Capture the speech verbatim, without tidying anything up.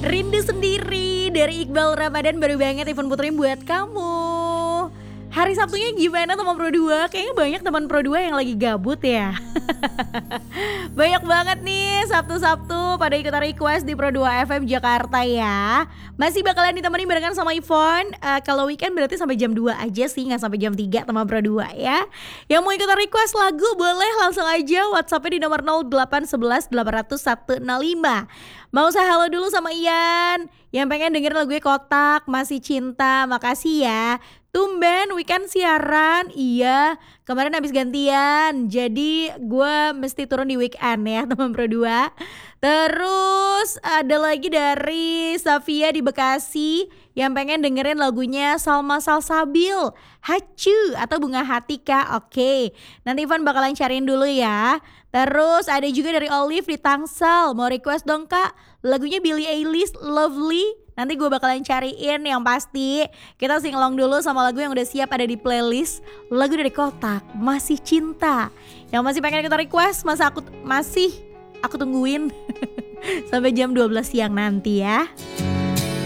Rindu Sendiri dari Iqbal Ramadan baru banget Ivan puterin buat kamu. Hari Sabtunya gimana teman Pro dua? Kayaknya banyak teman Pro dua yang lagi gabut ya. Banyak banget nih Sabtu-Sabtu pada ikutan request di Pro dua F M Jakarta ya. Masih bakalan ditemani barengan sama Ivon. uh, Kalau weekend berarti sampai jam dua aja sih, gak sampai jam tiga teman Pro dua ya. Yang mau ikutan request lagu boleh langsung aja WhatsAppnya di nomor nol delapan satu satu delapan nol nol satu nol lima. Mau saya halo dulu sama Ian yang pengen denger lagunya Kotak, Masih Cinta. Makasih ya. Tumben weekend siaran. Iya, kemarin habis gantian. Jadi gue mesti turun di weekend ya teman Pro dua. Terus ada lagi dari Safia di Bekasi yang pengen dengerin lagunya Salma Salsabil, Hacu atau Bunga Hati Kak. Oke, nanti Ivan bakalan cariin dulu ya. Terus ada juga dari Olive di Tangsel, mau request dong Kak lagunya Billie Eilish, Lovely. Nanti gue bakalan cariin yang pasti. Kita singalong dulu sama lagu yang udah siap ada di playlist. Lagu dari Kotak, Masih Cinta. Yang masih pengen kita request, masa aku masih aku tungguin sampai jam dua belas siang nanti ya.